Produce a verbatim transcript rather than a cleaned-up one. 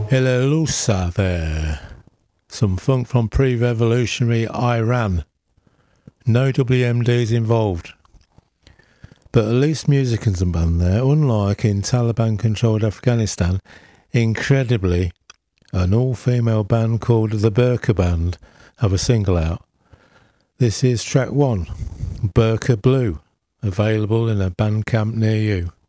Ilalusa there. Some funk from pre-revolutionary Iran. No W M Ds involved. But at least music and some band there, unlike in Taliban-controlled Afghanistan, incredibly, an all-female band called the Burqa Band have a single out. This is track one, Burqa Blue, available in a Bandcamp near you.